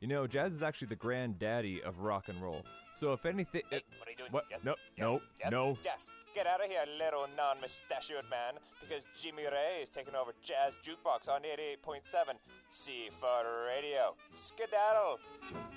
You know, Jazz is actually the granddaddy of rock and roll. So if anything... Hey, what are you doing? What? Yes, No, yes, no, yes, no. Yes. Get out of here, little non-mustachioed man, because Jimmy Ray is taking over Jazz Jukebox on 88.7 C for Radio. Skedaddle.